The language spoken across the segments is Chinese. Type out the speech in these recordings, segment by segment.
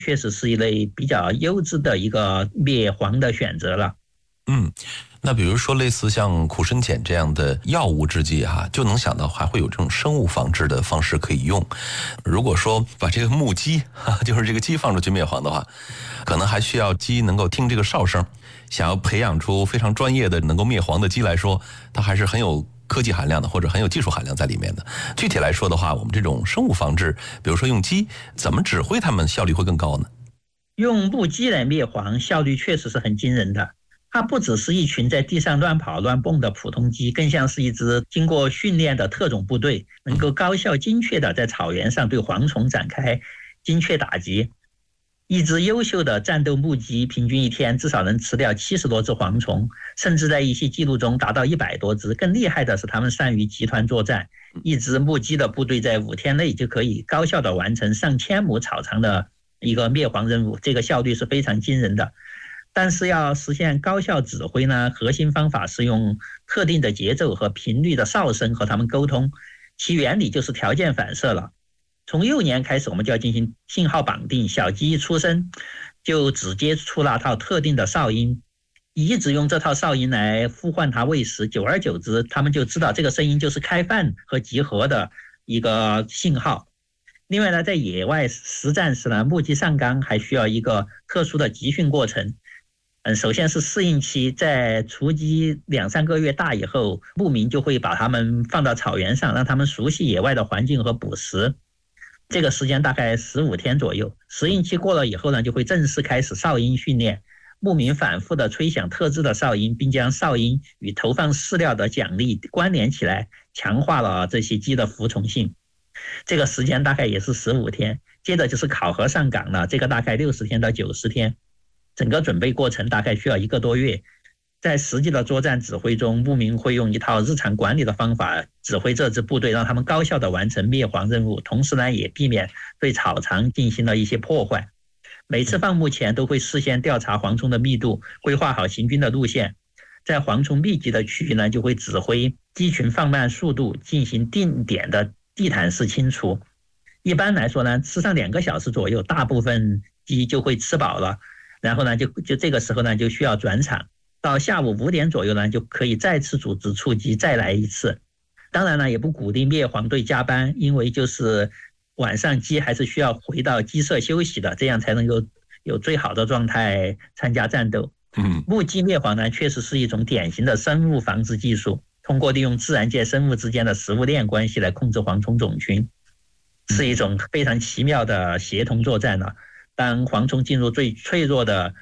确实是一类比较优质的一个灭蝗的选择了。 那比如说类似像苦参碱这样的药物制剂就能想到还会有这种生物防治的方式可以用。如果说把这个木鸡就是这个鸡放出去灭蝗的话，可能还需要鸡能够听这个哨声。想要培养出非常专业的能够灭蝗的鸡来说，它还是很有科技含量的，或者很有技术含量在里面的。具体来说的话，我们这种生物防治，比如说用鸡，怎么指挥它们效率会更高呢？ 用木鸡来灭蝗效率确实是很惊人的。它不只是一群在地上乱跑乱蹦的普通鸡，更像是一支经过训练的特种部队，能够高效精确地在草原上对蝗虫展开精确打击。一只优秀的战斗木鸡平均一天至少能吃掉70多只蝗虫，甚至在一些记录中达到100多只。更厉害的是，它们善于集团作战，一只木鸡的部队在5天内就可以高效地完成上千亩草场的一个灭蝗任务，这个效率是非常惊人的。但是要实现高效指挥呢，核心方法是用特定的节奏和频率的哨声和他们沟通，其原理就是条件反射了。从幼年开始，我们就要进行信号绑定，小鸡一出生就直接出那套特定的哨音，一直用这套哨音来呼唤它喂食，久而久之，他们就知道这个声音就是开饭和集合的一个信号。另外呢，在野外实战时呢，木鸡上岗还需要一个特殊的集训过程。首先是适应期，在雏鸡2、3个月大以后，牧民就会把它们放到草原上，让它们熟悉野外的环境和捕食。这个时间大概15天左右。适应期过了以后呢，就会正式开始哨音训练。牧民反复的吹响特制的哨音，并将哨音与投放饲料的奖励关联起来，强化了这些鸡的服从性。这个时间大概也是15天。接着就是考核上岗了，这个大概60天到90天。整个准备过程大概需要1个多月。在实际的作战指挥中，牧民会用一套日常管理的方法指挥这支部队，让他们高效地完成灭蝗任务，同时呢，也避免对草场进行了一些破坏。每次放牧前都会事先调查蝗虫的密度，规划好行军的路线。在蝗虫密集的区域呢，就会指挥鸡群放慢速度，进行定点的地毯式清除。一般来说呢，吃上2个小时左右，大部分鸡就会吃饱了。然后呢，就这个时候呢，就需要转场。到下午5点左右呢，就可以再次组织出击，再来一次。当然呢，也不鼓励灭蝗队加班，因为就是晚上鸡还是需要回到鸡舍休息的，这样才能够有最好的状态参加战斗。木鸡灭蝗呢，确实是一种典型的生物防治技术，通过利用自然界生物之间的食物链关系来控制蝗虫种群，是一种非常奇妙的协同作战了。当蝗虫进入最脆弱的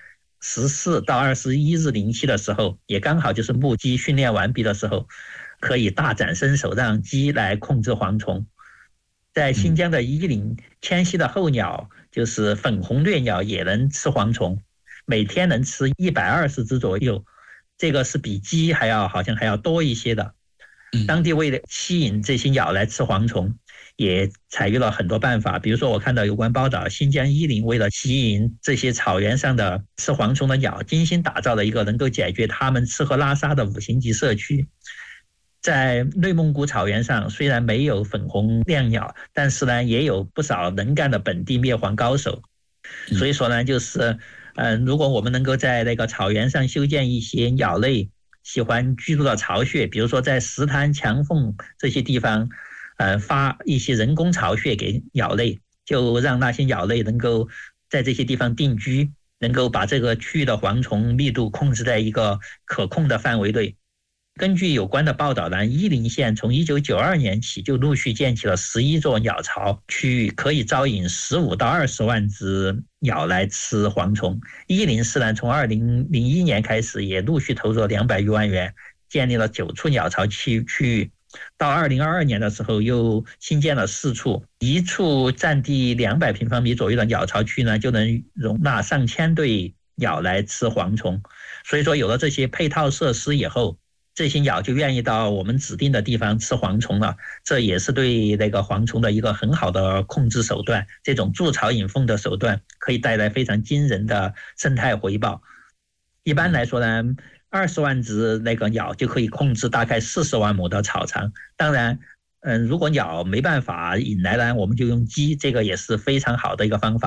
14到21日龄期的时候，也刚好就是木鸡训练完毕的时候，可以大展身手，让鸡来控制蝗虫。在新疆的伊林，迁徙的候鸟就是粉红掠鸟也能吃蝗虫，每天能吃120只左右，这个是比鸡好像还要多一些的。当地为了吸引这些鸟来吃蝗虫，也采用了很多办法。比如说我看到有关报道，新疆伊林为了吸引这些草原上的吃蝗虫的鸟，精心打造了一个能够解决它们吃喝拉撒的5星级社区。在内蒙古草原上，虽然没有粉红亮鸟，但是呢，也有不少能干的本地灭蝗高手。所以说呢，就是如果我们能够在那个草原上修建一些鸟类喜欢居住的巢穴，比如说在石滩、墙缝这些地方，发一些人工巢穴给鸟类，就让那些鸟类能够在这些地方定居，能够把这个区域的蝗虫密度控制在一个可控的范围内。根据有关的报道呢，伊林县从1992年起就陆续建起了11座鸟巢区域，可以招引15到20万只鸟来吃蝗虫。伊林市呢，从2001年开始也陆续投入了200余万元，建立了9处鸟巢区域。到2022年的时候，又新建了4处，一处占地200平方米左右的鸟巢区呢，就能容纳上千对鸟来吃蝗虫。所以说，有了这些配套设施以后，这些鸟就愿意到我们指定的地方吃蝗虫了，这也是对那个蝗虫的一个很好的控制手段。这种筑巢引凤的手段可以带来非常惊人的生态回报。一般来说呢，20万只那个鸟就可以控制大概40万亩的草场。当然，如果鸟没办法引来呢，我们就用鸡，这个也是非常好的一个方法。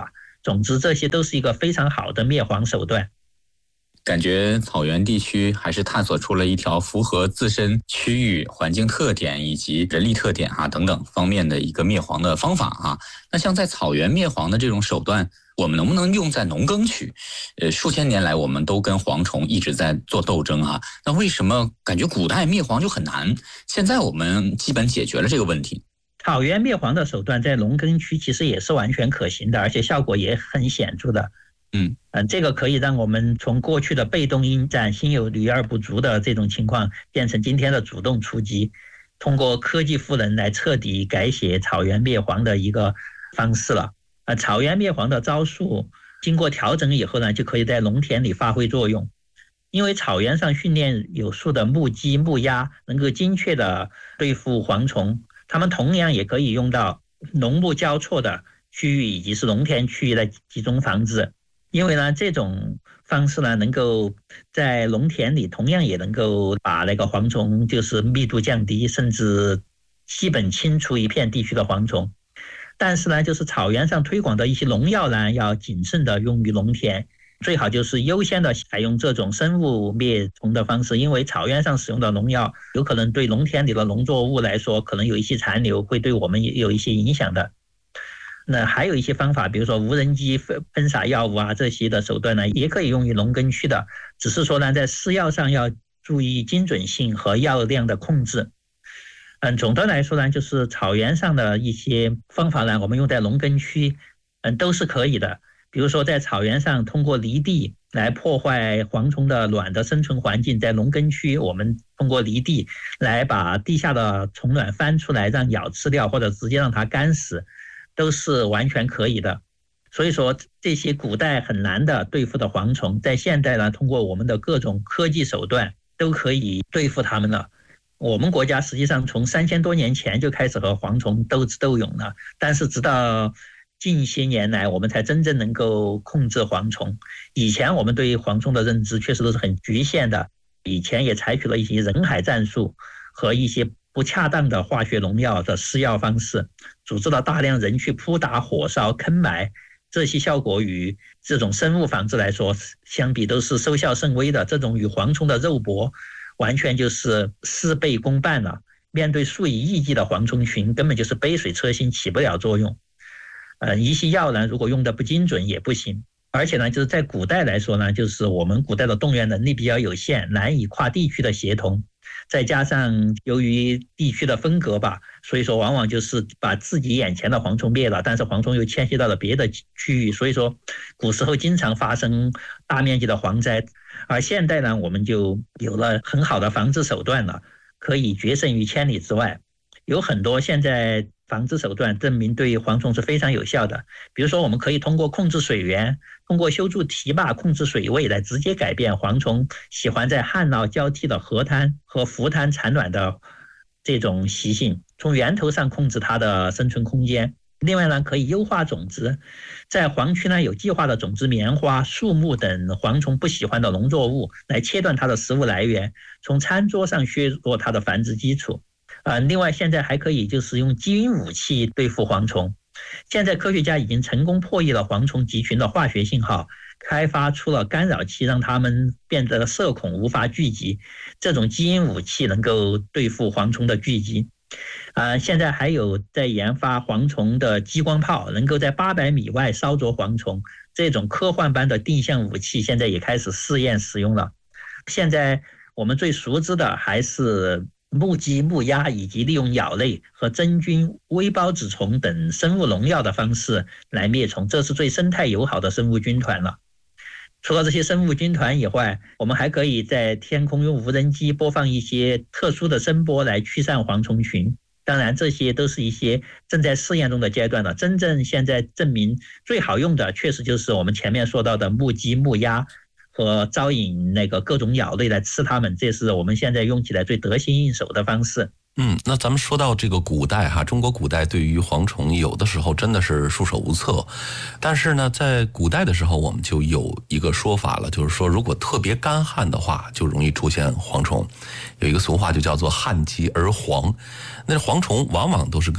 总之，这些都是一个非常好的灭蝗手段。 感觉草原地区还是探索出了一条符合自身区域环境特点以及人力特点等等方面的一个灭蝗的方法。那像在草原灭蝗的这种手段，我们能不能用在农耕区？数千年来我们都跟蝗虫一直在做斗争那为什么感觉古代灭蝗就很难？现在我们基本解决了这个问题。 草原灭蝗的手段在农耕区其实也是完全可行的，而且效果也很显著的。这个可以让我们从过去的被动应战、心有余而不足的这种情况，变成今天的主动出击，通过科技赋能来彻底改写草原灭蝗的一个方式了。草原灭蝗的招数经过调整以后呢，就可以在农田里发挥作用。因为草原上训练有素的木鸡、木鸭能够精确的对付蝗虫，它们同样也可以用到农牧交错的区域以及是农田区域来集中防治。因为呢，这种方式呢，能够在农田里同样也能够把那个蝗虫就是密度降低，甚至基本清除一片地区的蝗虫。但是呢，就是草原上推广的一些农药呢，要谨慎的用于农田，最好就是优先的采用这种生物灭虫的方式，因为草原上使用的农药有可能对农田里的农作物来说，可能有一些残留，会对我们有一些影响的。那还有一些方法，比如说无人机喷洒药物这些的手段呢，也可以用于农耕区的，只是说呢，在施药上要注意精准性和药量的控制。总的来说呢，就是草原上的一些方法呢，我们用在农耕区，都是可以的。比如说在草原上通过犁地来破坏蝗虫的卵的生存环境，在农耕区我们通过犁地来把地下的虫卵翻出来，让鸟吃掉或者直接让它干死，都是完全可以的。所以说这些古代很难的对付的蝗虫，在现代呢，通过我们的各种科技手段都可以对付它们了。我们国家实际上从3000多年前就开始和蝗虫斗智斗勇了，但是直到近些年来我们才真正能够控制蝗虫。以前我们对蝗虫的认知确实都是很局限的，以前也采取了一些人海战术和一些不恰当的化学农药的施药方式，组织了大量人去扑打、火烧、坑埋，这些效果与这种生物防治来说相比都是收效甚微的。这种与蝗虫的肉搏完全就是事倍功半了，面对数以亿计的蝗虫群，根本就是杯水车薪，起不了作用。一些药呢，如果用的不精准也不行。而且呢，就是在古代来说呢，就是我们古代的动员能力比较有限，难以跨地区的协同，再加上由于地区的分隔吧，所以说往往就是把自己眼前的蝗虫灭了，但是蝗虫又迁徙到了别的区域，所以说古时候经常发生大面积的蝗灾。而现代呢，我们就有了很好的防治手段了，可以决胜于千里之外。有很多现在防治手段证明对蝗虫是非常有效的，比如说我们可以通过控制水源，通过修筑堤坝控制水位，来直接改变蝗虫喜欢在旱涝交替的河滩和浮滩产卵的这种习性，从源头上控制它的生存空间。另外呢，可以优化种子，在蝗区呢有计划的种植棉花、树木等蝗虫不喜欢的农作物，来切断它的食物来源，从餐桌上削弱它的繁殖基础。另外现在还可以就是用基因武器对付蝗虫。现在科学家已经成功破译了蝗虫集群的化学信号，开发出了干扰器，让它们变得社恐，无法聚集。这种基因武器能够对付蝗虫的聚集。现在还有在研发蝗虫的激光炮，能够在800米外烧灼蝗虫。这种科幻般的定向武器现在也开始试验使用了。现在我们最熟知的还是木鸡、木鸭，以及利用鸟类和真菌、微孢子虫等生物农药的方式来灭虫，这是最生态友好的生物军团了。除了这些生物军团以外，我们还可以在天空用无人机播放一些特殊的声波来驱散蝗虫群。当然这些都是一些正在试验中的阶段了，真正现在证明最好用的确实就是我们前面说到的木鸡、木鸭和招引那个各种鸟类来吃它们，这是我们现在用起来最得心应手的方式。 那咱们说到这个古代中国古代对于蝗虫有的时候真的是束手无策，但是呢，在古代的时候我们就有一个说法了，就是说如果特别干旱的话，就容易出现蝗虫。有一个俗话就叫做旱极而蝗，那蝗虫往往都是跟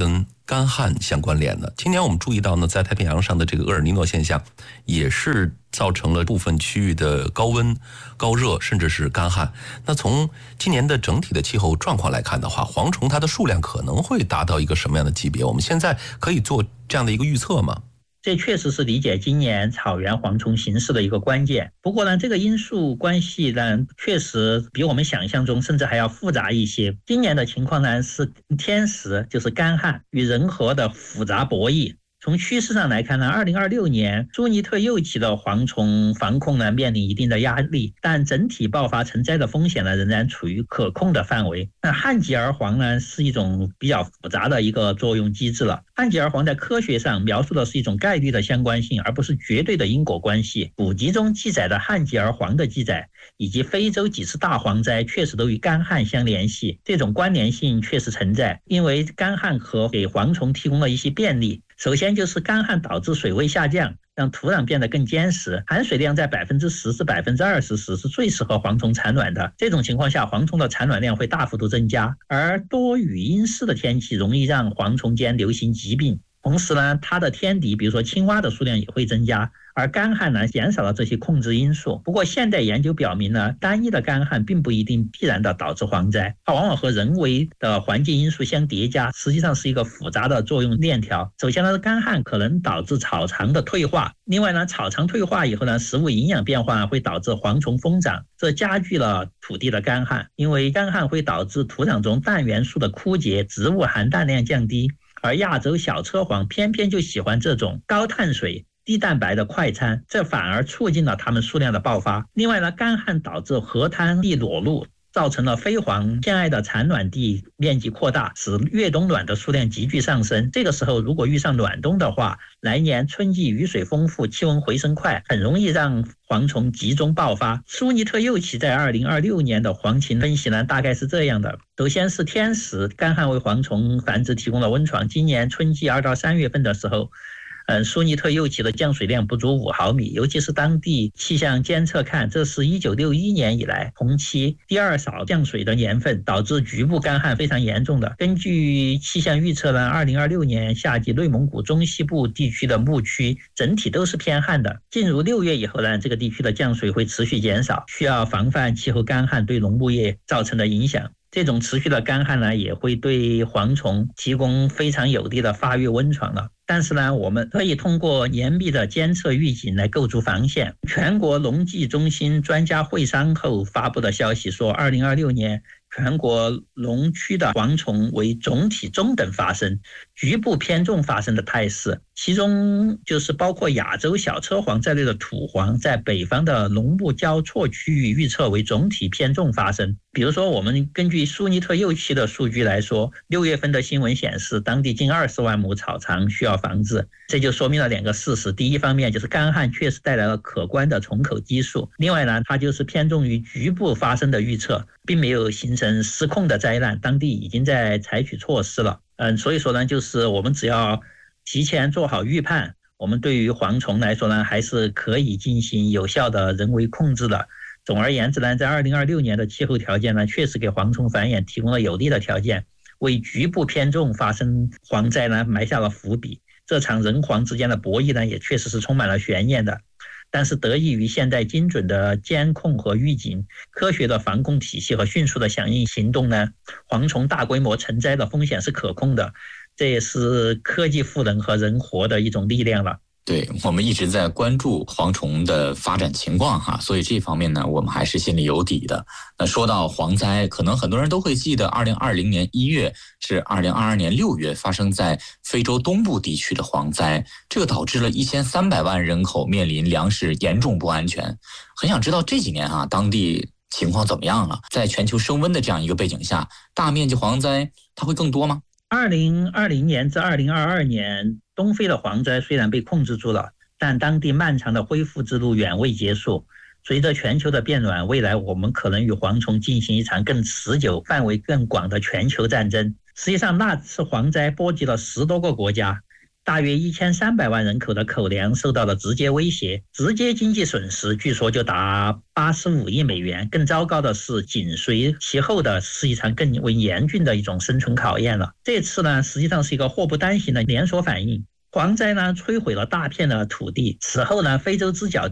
干旱相关联的。今年我们注意到呢，在太平洋上的这个厄尔尼诺现象，也是造成了部分区域的高温、高热，甚至是干旱。那从今年的整体的气候状况来看的话，蝗虫它的数量可能会达到一个什么样的级别？我们现在可以做这样的一个预测吗？ 这确实是理解今年草原蝗虫形势的一个关键。不过呢，这个因素关系呢，确实比我们想象中甚至还要复杂一些。今年的情况呢，是天时，就是干旱与人和的复杂博弈。从趋势上来看呢，2026年苏尼特幼期的蝗虫防控呢面临一定的压力，但整体爆发成灾的风险呢仍然处于可控的范围。那旱季而蝗呢是一种比较复杂的一个作用机制了。旱季而蝗在科学上描述的是一种概率的相关性，而不是绝对的因果关系。古籍中记载的旱季而蝗的记载，以及非洲几次大蝗灾确实都与干旱相联系，这种关联性确实存在，因为干旱和给蝗虫提供了一些便利。首先就是干旱导致水位下降，让土壤变得更坚实，含水量在10%至20%时是最适合蝗虫产卵的。这种情况下，蝗虫的产卵量会大幅度增加，而多雨阴湿的天气容易让蝗虫间流行疾病。同时呢，它的天敌，比如说青蛙的数量也会增加，而干旱呢减少了这些控制因素。不过现代研究表明呢，单一的干旱并不一定必然的导致蝗灾，它往往和人为的环境因素相叠加，实际上是一个复杂的作用链条。首先呢，干旱可能导致草场的退化，另外呢，草场退化以后呢，食物营养变化会导致蝗虫疯长，这加剧了土地的干旱，因为干旱会导致土壤中氮元素的枯竭，植物含氮量降低。而亚洲小车蝗偏偏就喜欢这种高碳水、低蛋白的快餐，这反而促进了它们数量的爆发。另外呢，干旱导致河滩地裸露，造成了飞蝗偏爱的产卵地面积扩大，使越冬卵的数量急剧上升。这个时候如果遇上暖冬的话，来年春季雨水丰富，气温回升快，很容易让蝗虫集中爆发。苏尼特幼期在2026年的蝗情分析呢，大概是这样的。首先是天时，干旱为蝗虫繁殖提供了温床。今年春季2到3月份的时候，苏尼特幼期的降水量不足5毫米，尤其是当地气象监测看，这是1961年以来同期第二少降水的年份，导致局部干旱非常严重的。根据气象预测呢，2026年夏季内蒙古中西部地区的牧区整体都是偏旱的。进入6月以后呢，这个地区的降水会持续减少，需要防范气候干旱对农牧业造成的影响。这种持续的干旱呢，也会对蝗虫提供非常有利的发育温床了。但是呢，我们可以通过严密的监测预警来构筑防线。全国农技中心专家会商后发布的消息说，2026年全国农区的蝗虫为总体中等发生，局部偏重发生的态势。其中就是包括亚洲小车蝗在内的土蝗，在北方的农牧交错区域预测为总体偏重发生。比如说，我们根据苏尼特幼期的数据来说，6月份的新闻显示，当地近20万亩草场需要防治。这就说明了2个事实：第一方面就是干旱确实带来了可观的虫口基数；另外呢，它就是偏重于局部发生的预测，并没有形成失控的灾难，当地已经在采取措施了。所以说呢，就是我们只要提前做好预判，我们对于蝗虫来说呢，还是可以进行有效的人为控制的。总而言之呢，在2026年的气候条件呢，确实给蝗虫繁衍提供了有利的条件，为局部偏重发生蝗灾呢埋下了伏笔。这场人蝗之间的博弈呢，也确实是充满了悬念的。但是得益于现代精准的监控和预警、科学的防控体系和迅速的响应行动呢，蝗虫大规模成灾的风险是可控的。这也是科技赋能和人活的一种力量了。 对，我们一直在关注蝗虫的发展情况哈，所以这方面呢，我们还是心里有底的。那说到蝗灾，可能很多人都会记得2020年1月至2022年6月发生在非洲东部地区的蝗灾，这个导致了1300万人口面临粮食严重不安全。很想知道这几年当地情况怎么样了？在全球升温的这样一个背景下，大面积蝗灾它会更多吗 ？2020年至2022年，东非的蝗灾虽然被控制住了，但当地漫长的恢复之路远未结束。随着全球的变暖，未来我们可能与蝗虫进行一场更持久、范围更广的全球战争。实际上，那次蝗灾波及了10多个国家， 大约1300万人口的口粮受到了直接威胁，直接经济损失据说就达85亿美元。更糟糕的是，紧随其后的是一场更为严峻的一种生存考验了。这次呢，实际上是一个祸不单行的连锁反应。蝗灾呢摧毁了大片的土地，此后呢，非洲之角